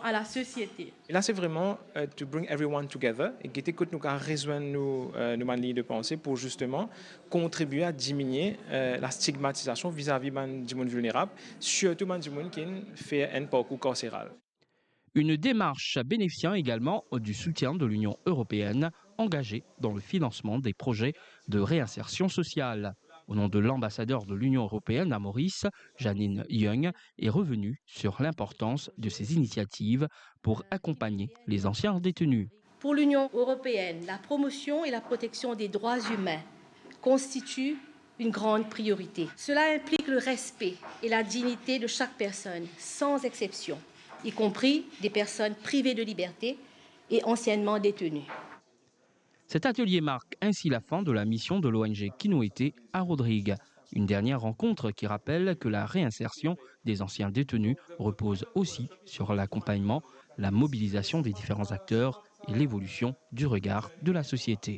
à la société. Et là, c'est vraiment to bring everyone together et qui écoute nous rejoindre nos manières de penser pour justement contribuer à diminuer la stigmatisation vis-à-vis du monde vulnérable, surtout du monde qui fait un parcours carcéral. Une démarche bénéficiant également du soutien de l'Union européenne engagée dans le financement des projets de réinsertion sociale. Au nom de l'ambassadeur de l'Union européenne à Maurice, Janine Young, est revenue sur l'importance de ces initiatives pour accompagner les anciens détenus. Pour l'Union européenne, la promotion et la protection des droits humains constituent une grande priorité. Cela implique le respect et la dignité de chaque personne, sans exception, y compris des personnes privées de liberté et anciennement détenues. Cet atelier marque ainsi la fin de la mission de l'ONG Kinoété à Rodrigue. Une dernière rencontre qui rappelle que la réinsertion des anciens détenus repose aussi sur l'accompagnement, la mobilisation des différents acteurs et l'évolution du regard de la société.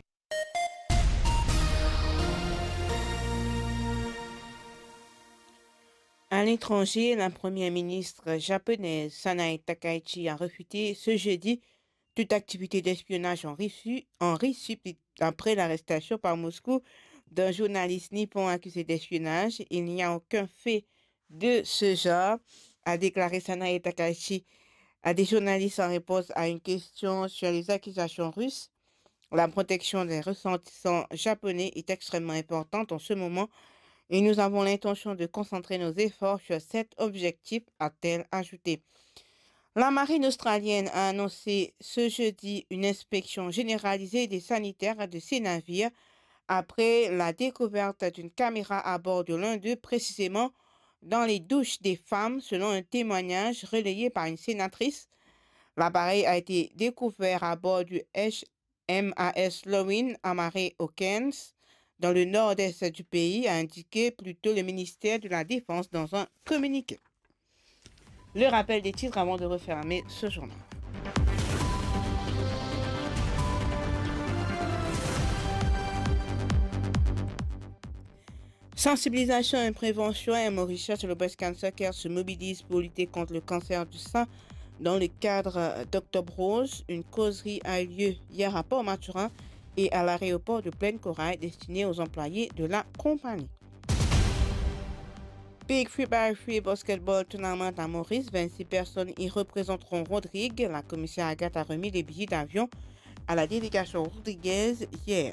À l'étranger, la première ministre japonaise Sanae Takaichi a refuté ce jeudi toute activité d'espionnage en Russie après l'arrestation par Moscou d'un journaliste nippon accusé d'espionnage. Il n'y a aucun fait de ce genre, a déclaré Sanae Takaichi à des journalistes en réponse à une question sur les accusations russes. La protection des ressortissants japonais est extrêmement importante en ce moment et nous avons l'intention de concentrer nos efforts sur cet objectif, a-t-elle ajouté. La marine australienne a annoncé ce jeudi une inspection généralisée des sanitaires de ses navires après la découverte d'une caméra à bord de l'un d'eux, précisément dans les douches des femmes, selon un témoignage relayé par une sénatrice. L'appareil a été découvert à bord du HMAS Lowin amarré au Cairns, dans le nord-est du pays, a indiqué plus tôt le ministère de la Défense dans un communiqué. Le rappel des titres avant de refermer ce journal. Sensibilisation et prévention et Mauritius sur le Breast Cancer Care se mobilise pour lutter contre le cancer du sein. Dans le cadre d'Octobre Rose, une causerie a eu lieu hier à Port-Maturin et à l'aéroport de Plaine Corail destinée aux employés de la compagnie. Big Free by Free Basketball Tournament à Maurice, 26 personnes y représenteront Rodrigue. La commissaire Agathe a remis les billets d'avion à la délégation rodriguaise hier.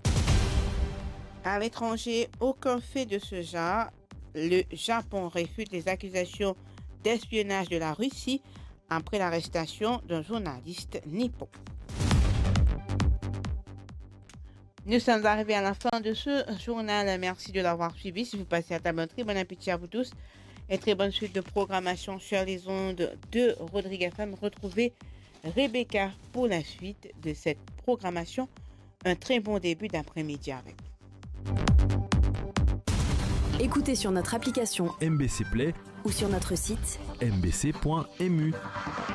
À l'étranger, aucun fait de ce genre. Le Japon réfute les accusations d'espionnage de la Russie après l'arrestation d'un journaliste nippon. Nous sommes arrivés à la fin de ce journal. Merci de l'avoir suivi. Si vous passez à table, un très bon appétit à vous tous et très bonne suite de programmation sur les ondes de Rodrigue FM. Retrouvez Rebecca pour la suite de cette programmation. Un très bon début d'après-midi avec vous. Écoutez sur notre application MBC Play ou sur notre site mbc.mu.